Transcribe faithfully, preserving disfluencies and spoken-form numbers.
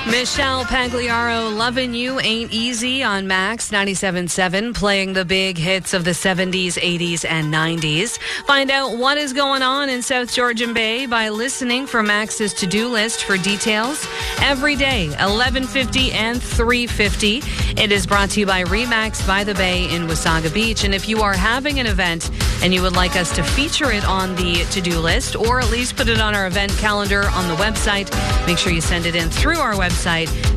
Michelle Pagliaro, Lovin' You Ain't Easy on Max ninety-seven point seven, playing the big hits of the seventies, eighties, and nineties. Find out what is going on in South Georgian Bay by listening for Max's to-do list for details every day, eleven fifty and three fifty. It is brought to you by Remax by the Bay in Wasaga Beach. And if you are having an event and you would like us to feature it on the to-do list, or at least put it on our event calendar on the website, make sure you send it in through our website,